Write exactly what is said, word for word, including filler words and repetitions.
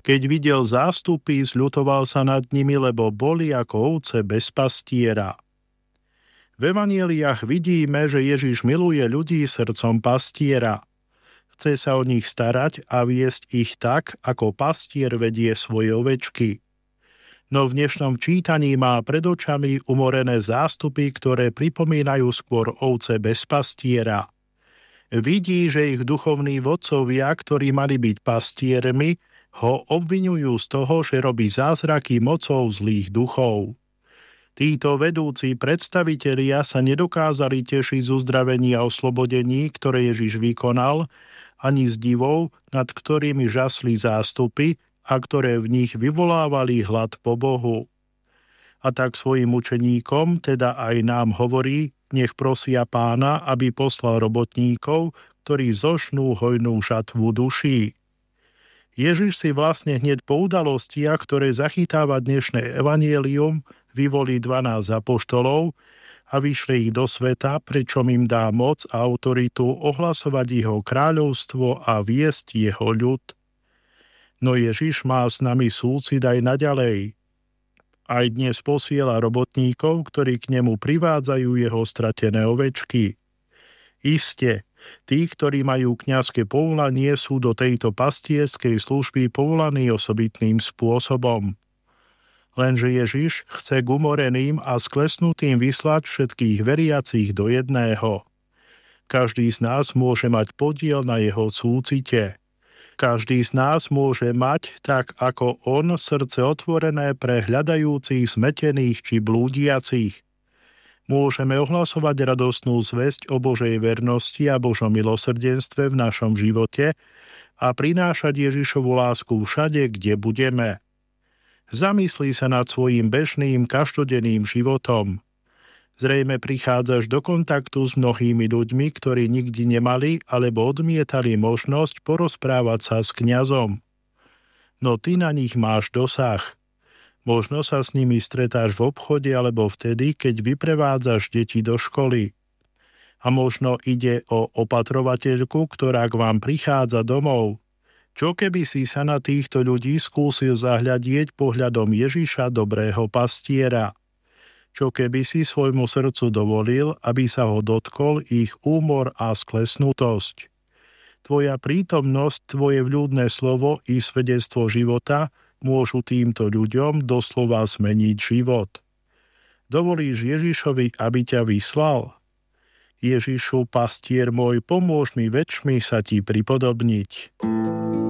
Keď videl zástupy, zľutoval sa nad nimi, lebo boli ako ovce bez pastiera. V evanjeliách vidíme, že Ježiš miluje ľudí srdcom pastiera. Chce sa o nich starať a viesť ich tak, ako pastier vedie svoje ovečky. No v dnešnom čítaní má pred očami umorené zástupy, ktoré pripomínajú skôr ovce bez pastiera. Vidí, že ich duchovní vodcovia, ktorí mali byť pastiermi, ho obviňujú z toho, že robí zázraky mocou zlých duchov. Títo vedúci predstavitelia sa nedokázali tešiť z uzdravení a oslobodení, ktoré Ježiš vykonal, ani z divov, nad ktorými žasli zástupy a ktoré v nich vyvolávali hlad po Bohu. A tak svojim učeníkom, teda aj nám hovorí, nech prosia Pána, aby poslal robotníkov, ktorí zožnú hojnú žatvu duší. Ježiš si vlastne hneď po udalostiach, ktoré zachytáva dnešné evanjelium, vyvolí dvanásť apoštolov a vyšle ich do sveta, pričom im dá moc a autoritu ohlasovať jeho kráľovstvo a viesť jeho ľud. No Ježiš má s nami súcit aj naďalej. Aj dnes posiela robotníkov, ktorí k nemu privádzajú jeho stratené ovečky. Iste, tí, ktorí majú kňazské povolanie, sú do tejto pastierskej služby povolaní osobitným spôsobom. Lenže Ježiš chce k umoreným a sklesnutým vyslať všetkých veriacich do jedného. Každý z nás môže mať podiel na jeho súcite. Každý z nás môže mať, tak ako on, srdce otvorené pre hľadajúcich, smetených či blúdiacich. Môžeme ohlasovať radostnú zvesť o Božej vernosti a Božom milosrdenstve v našom živote a prinášať Ježišovu lásku všade, kde budeme. Zamyslí sa nad svojím bežným, každodenným životom. Zrejme prichádzaš do kontaktu s mnohými ľuďmi, ktorí nikdy nemali alebo odmietali možnosť porozprávať sa s kňazom. No ty na nich máš dosah. Možno sa s nimi stretáš v obchode alebo vtedy, keď vyprevádzaš deti do školy. A možno ide o opatrovateľku, ktorá k vám prichádza domov. Čo keby si sa na týchto ľudí skúsil zahľadieť pohľadom Ježiša, dobrého pastiera? Čo keby si svojmu srdcu dovolil, aby sa ho dotkol ich úmor a sklesnutosť? Tvoja prítomnosť, tvoje vľúdne slovo i svedectvo života môžu týmto ľuďom doslova zmeniť život. Dovolíš Ježišovi, aby ťa vyslal? Ježišu, pastier môj, pomôž mi väčšmi sa ti pripodobniť.